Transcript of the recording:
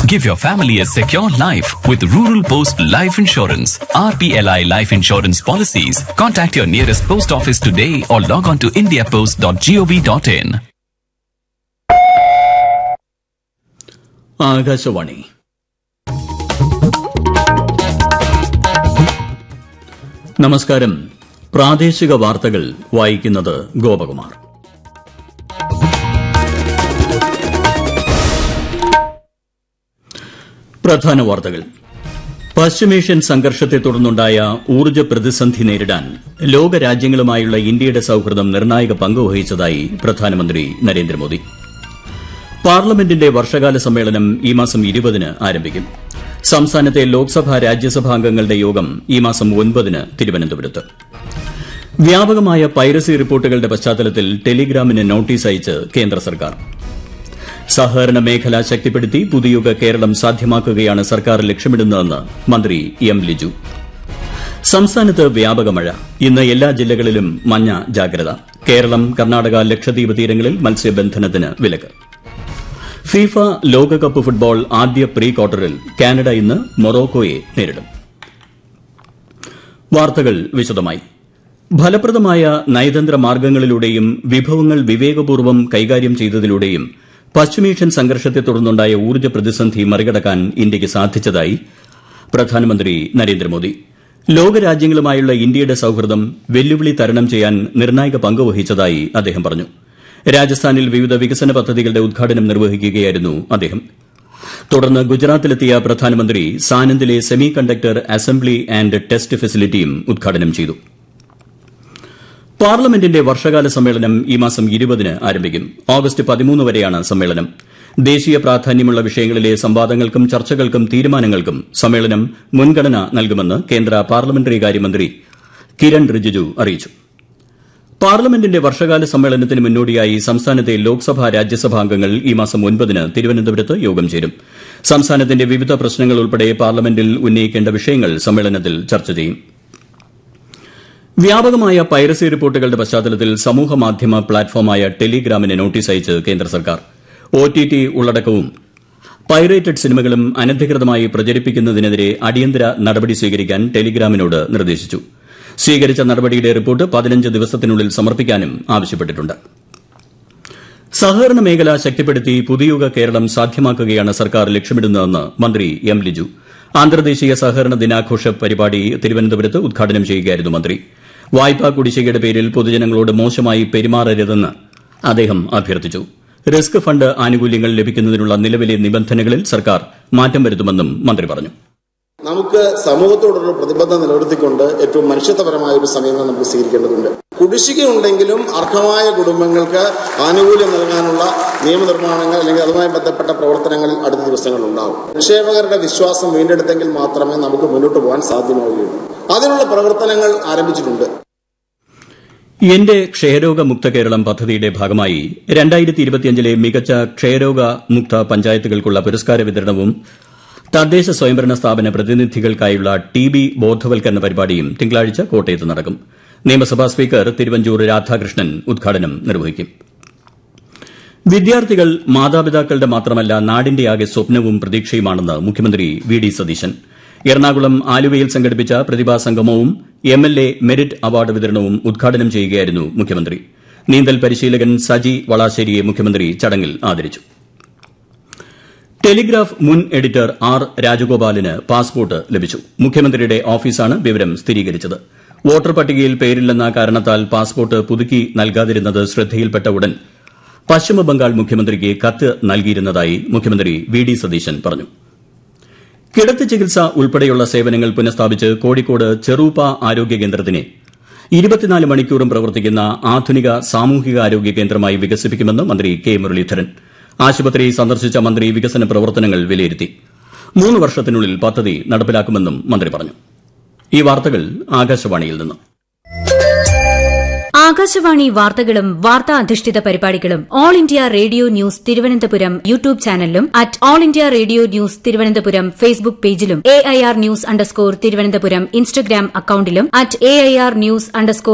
Give your family a secure life with Rural Post Life Insurance. RPLI Life Insurance Policies. Contact your nearest post office today or log on to indiapost.gov.in. Akashvani. നമസ്കാരം. പ്രാദേശിക വാർത്തകൾ വായിക്കുന്നത് ഗോപകുമാർ. പ്രധാന വാർത്തകൾ. പശ്ചിമേഷ്യൻ സംഘർഷത്തെ തുടർന്നുണ്ടായ ഊർജ്ജ പ്രതിസന്ധി നേരിടാൻ ലോകരാജ്യങ്ങളുമായുള്ള ഇന്ത്യയുടെ സൌഹൃദം നിർണായക പങ്കുവഹിച്ചതായി പ്രധാനമന്ത്രി നരേന്ദ്രമോദി. പാർലമെന്റിന്റെ വർഷകാല സമ്മേളനം ഈ മാസം 20-ന് ആരംഭിക്കും. സംസ്ഥാനത്തെ ലോക്സഭാ രാജ്യസഭാ അംഗങ്ങളുടെ യോഗം ഈ മാസം 9-ന് തിരുവനന്തപുരത്ത്. വ്യാപകമായ പൈറസി റിപ്പോർട്ടുകളുടെ പശ്ചാത്തലത്തിൽ ടെലിഗ്രാമിന് നോട്ടീസ് അയച്ച് കേന്ദ്ര സർക്കാർ. സഹകരണ മേഖല ശക്തിപ്പെടുത്തി പുതുയുഗ കേരളം സാധ്യമാക്കുകയാണ് സർക്കാർ ലക്ഷ്യമിടുന്നതെന്ന് മന്ത്രി എം ലിജു. സംസ്ഥാനത്ത് വ്യാപക മഴ. ഇന്ന് എല്ലാ ജില്ലകളിലും മഞ്ഞ ജാഗ്രത. കേരളം, കർണാടക, ലക്ഷദ്വീപ് തീരങ്ങളിൽ മത്സ്യബന്ധനത്തിന് വിലക്ക്. ഫിഫ ലോകകപ്പ് ഫുട്ബോൾ ആദ്യ പ്രീ ക്വാർട്ടറിൽ കാനഡ ഇന്ന് മൊറോക്കോയെ നേരിടും. വാർത്തകൾ വിശദമായി. ഫലപ്രദമായ നയതന്ത്ര മാർഗ്ഗങ്ങളിലൂടെയും വിഭവങ്ങൾ വിവേകപൂർവ്വം കൈകാര്യം ചെയ്തതിലൂടെയും പശ്ചിമേഷ്യൻ സംഘർഷത്തെ തുടർന്നുണ്ടായ ഊർജ്ജ പ്രതിസന്ധി മറികടക്കാൻ ഇന്ത്യയ്ക്ക് സാധിച്ചതായി പ്രധാനമന്ത്രി നരേന്ദ്രമോദി. ലോകരാജ്യങ്ങളുമായുള്ള ഇന്ത്യയുടെ സൌഹൃദം വെല്ലുവിളി തരണം ചെയ്യാൻ നിർണായക പങ്കുവഹിച്ചതായി അദ്ദേഹം പറഞ്ഞു. രാജസ്ഥാനിൽ വിവിധ വികസന പദ്ധതികളുടെ ഉദ്ഘാടനം നിർവഹിക്കുകയായിരുന്നു അദ്ദേഹം. തുടർന്ന് ഗുജറാത്തിലെത്തിയ പ്രധാനമന്ത്രി സാനന്ദിലെ semi conductor assembly and test ഫെസിലിറ്റിയും ഉദ്ഘാടനം ചെയ്തു. പാർലമെന്റിന്റെ വർഷകാല സമ്മേളനം ഈ മാസം 20-ന് ആരംഭിക്കും. ഓഗസ്റ്റ് 13 വരെയാണ് സമ്മേളനം. ദേശീയ പ്രാധാന്യമുള്ള വിഷയങ്ങളിലെ സംവാദങ്ങൾക്കും ചർച്ചകൾക്കും തീരുമാനങ്ങൾക്കും സമ്മേളനം മുൻഗണന നൽകുമെന്ന് കേന്ദ്ര പാർലമെന്ററി കാര്യമന്ത്രി കിരൺ റിജിജു അറിയിച്ചു. പാർലമെന്റിന്റെ വർഷകാല സമ്മേളനത്തിന് മുന്നോടിയായി സംസ്ഥാനത്തെ ലോക്സഭാ രാജ്യസഭാ അംഗങ്ങൾ ഈ മാസം 9-ന് തിരുവനന്തപുരത്ത് യോഗം ചേരും. സംസ്ഥാനത്തിന്റെ വിവിധ പ്രശ്നങ്ങൾ ഉൾപ്പെടെ പാർലമെന്റിൽ ഉന്നയിക്കേണ്ട വിഷയങ്ങൾ സമ്മേളനത്തിൽ ചർച്ച ചെയ്യും. വ്യാപകമായ പൈറസി റിപ്പോർട്ടുകളുടെ പശ്ചാത്തലത്തിൽ സമൂഹമാധ്യമ പ്ലാറ്റ്ഫോമായ ടെലിഗ്രാമിന് നോട്ടീസ് അയച്ച് കേന്ദ്ര സർക്കാർ. OTT ഉള്ളടക്കവും പൈറേറ്റഡ് സിനിമകളും അനധികൃതമായി പ്രചരിപ്പിക്കുന്നതിനെതിരെ അടിയന്തര നടപടി സ്വീകരിക്കാൻ ടെലിഗ്രാമിനോട് നിർദ്ദേശിച്ചു. സ്വീകരിച്ച നടപടിയുടെ റിപ്പോർട്ട് 15 ദിവസത്തിനുള്ളിൽ സമർപ്പിക്കാനും ആവശ്യപ്പെട്ടിട്ടുണ്ട്. സഹകരണ മേഖല ശക്തിപ്പെടുത്തി പുതുയുഗ കേരളം സാധ്യമാക്കുകയാണ് സർക്കാർ ലക്ഷ്യമിടുന്നതെന്ന് മന്ത്രി എം ലിജു. അന്തർദേശീയ സഹകരണ ദിനാഘോഷ പരിപാടി തിരുവനന്തപുരത്ത് ഉദ്ഘാടനം ചെയ്യുകയായിരുന്നു മന്ത്രി. വായ്പാ കുടിശ്ശികയുടെ പേരിൽ പൊതുജനങ്ങളോട് മോശമായി പെരുമാറരുതെന്ന് അദ്ദേഹം അഭ്യർത്ഥിച്ചു. റിസ്ക് ഫണ്ട് ആനുകൂല്യങ്ങൾ ലഭിക്കുന്നതിനുള്ള നിലവിലെ നിബന്ധനകളിൽ സർക്കാർ മാറ്റം വരുത്തുമെന്നും മന്ത്രി പറഞ്ഞു. നമുക്ക് സമൂഹത്തോടുള്ള പ്രതിബദ്ധത നിലനിർത്തിക്കൊണ്ട് ഏറ്റവും മനുഷ്യത്വപരമായ ഒരു സമീപനം നമുക്ക് സ്വീകരിക്കേണ്ടതുണ്ട്. കുടിശ്ശികയുണ്ടെങ്കിലും അർഹമായ കുടുംബങ്ങൾക്ക് ആനുകൂല്യം നൽകാനുള്ള നിയമനിർമ്മാണങ്ങൾ അല്ലെങ്കിൽ അതുമായി ബന്ധപ്പെട്ട പ്രവർത്തനങ്ങളിൽ അടുത്ത ദിവസങ്ങളിൽ ഉണ്ടാവും. നിക്ഷേപകരുടെ വിശ്വാസം വീണ്ടെടുത്തെങ്കിൽ മാത്രമേ നമുക്ക് മുന്നോട്ട് പോകാൻ സാധ്യമാവുകയുള്ളൂ. അതിനുള്ള പ്രവർത്തനങ്ങൾ ആരംഭിച്ചിട്ടുണ്ട്. എന്റെ ക്ഷയരോഗ മുക്ത കേരളം പദ്ധതിയുടെ ഭാഗമായി 2025 മികച്ച ക്ഷയരോഗ മുക്ത പഞ്ചായത്തുകൾക്കുള്ള പുരസ്കാര വിതരണവും തദ്ദേശ സ്വയംഭരണ സ്ഥാപന പ്രതിനിധികൾക്കായുള്ള TB ബോധവൽക്കരണ പരിപാടിയും തിങ്കളാഴ്ച കോട്ടയത്ത് നടക്കും. നിയമസഭാ സ്പീക്കർ തിരുവഞ്ചൂർ രാധാകൃഷ്ണൻ ഉദ്ഘാടനം നിർവഹിക്കും. വിദ്യാർത്ഥികൾ മാതാപിതാക്കളുടെ മാത്രമല്ല നാടിന്റെയാകെ സ്വപ്നവും പ്രതീക്ഷയുമാണെന്ന് മുഖ്യമന്ത്രി വി.ഡി. സതീശൻ. എറണാകുളം ആലുവയിൽ സംഘടിപ്പിച്ച പ്രതിഭാ സംഗമവും MLA മെരിറ്റ് അവാർഡ് വിതരണവും ഉദ്ഘാടനം ചെയ്യുകയായിരുന്നു മുഖ്യമന്ത്രി. നീന്തൽ പരിശീലകൻ സജി വളാശ്ശേരിയെ മുഖ്യമന്ത്രി ചടങ്ങിൽ ആദരിച്ചു. ടെലിഗ്രാഫ് മുൻ എഡിറ്റർ R. രാജഗോപാലിന് പാസ്പോർട്ട് ലഭിച്ചു. മുഖ്യമന്ത്രിയുടെ ഓഫീസാണ് വിവരം സ്ഥിരീകരിച്ചത്. വോട്ടർ പട്ടികയിൽ പേരില്ലെന്ന കാരണത്താൽ പാസ്പോർട്ട് പുതുക്കി നൽകാതിരുന്നത് ശ്രദ്ധയിൽപ്പെട്ട ഉടൻ പശ്ചിമബംഗാൾ മുഖ്യമന്ത്രിക്ക് കത്ത് നൽകിയിരുന്നതായി മുഖ്യമന്ത്രി വി.ഡി. സതീശൻ പറഞ്ഞു. കിടത്തി ചികിത്സ ഉൾപ്പെടെയുള്ള സേവനങ്ങൾ പുനഃസ്ഥാപിച്ച് കോഴിക്കോട് ചെറൂപ്പ ആരോഗ്യ കേന്ദ്രത്തിനെ 24 മണിക്കൂറും പ്രവർത്തിക്കുന്ന ആധുനിക സാമൂഹികാരോഗ്യ കേന്ദ്രമായി വികസിപ്പിക്കുമെന്ന് മന്ത്രി കെ മുരളീധരൻ. ആശുപത്രി സന്ദർശിച്ച മന്ത്രി വികസന പ്രവർത്തനങ്ങൾ വിലയിരുത്തി. 3 വർഷത്തിനുള്ളിൽ പദ്ധതി നടപ്പിലാക്കുമെന്നും മന്ത്രി പറഞ്ഞു. ഈ വാർത്തകൾ ആകാശവാണിയിൽ നിന്ന്. ആകാശവാണി വാർത്തകളും വാർത്താ അധിഷ്ഠിത പരിപാടികളും all India radio news Thiruvananthapuram YouTube ചാനലിലും @all India radio news Thiruvananthapuram Facebook പേജിലും AIR ന്യൂസ് _ തിരുവനന്തപുരം ഇൻസ്റ്റഗ്രാം അക്കൌണ്ടിലും @AIR ന്യൂസ് _